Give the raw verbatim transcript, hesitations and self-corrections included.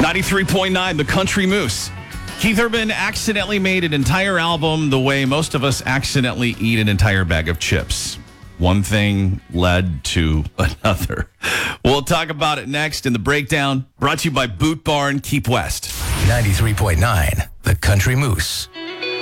ninety-three point nine, The Country Moose. Keith Urban accidentally made an entire album the way most of us accidentally eat an entire bag of chips. One thing led to another. We'll talk about it next in the breakdown, brought to you by Boot Barn Keep West. ninety-three point nine, The Country Moose.